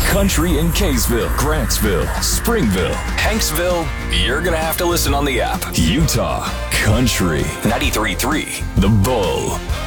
Country in Kaysville, Grantsville, Springville, Hanksville. You're going to have to listen on the app. Utah Country 93.3 The Bull.